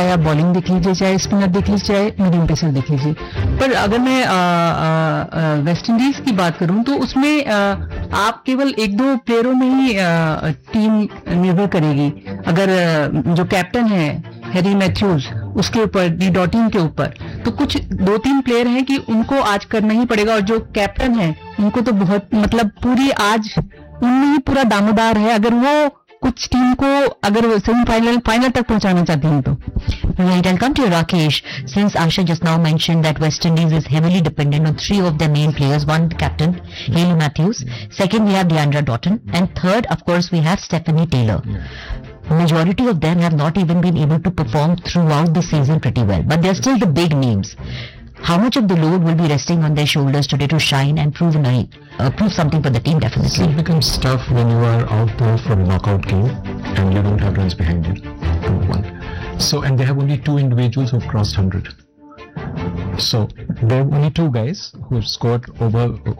आप बॉलिंग देख लीजिए, चाहे स्पिनर देख लीजिए, चाहे मीडियम पेसर देख लीजिए। पर अगर मैं वेस्ट इंडीज की बात करूं तो उसमें आप केवल एक दो प्लेयरों में ही टीम निर्भर करेगी। अगर जो कैप्टन है हैरी मैथ्यूज, उसके ऊपर डी डॉटिन के ऊपर, तो कुछ दो तीन प्लेयर हैं कि उनको आज करना ही पड़ेगा। और जो कैप्टन है उनको तो बहुत मतलब पूरी आज उनमें ही पूरा दामोदार है, अगर वो कुछ टीम को अगर सेमीफाइनल फाइनल तक पहुंचाना चाहती हैं तो। Right, I'll come to you, Rakesh. Since Asha just now mentioned that West Indies is heavily dependent on three of their main players. One, captain Hayley Matthews. Second, we have Deandra Dottin. And third, of course, we have Stephanie Taylor. Majority of them have not even been able to perform throughout the season pretty well. But they're still the big names. How much of the load will be resting on their shoulders today to shine and prove something for the team, definitely? So it becomes tough when you are out there for a knockout game and you don't have runs behind you. 2-1. So, and they have only two individuals who have crossed 100. So, there are only two guys who have scored over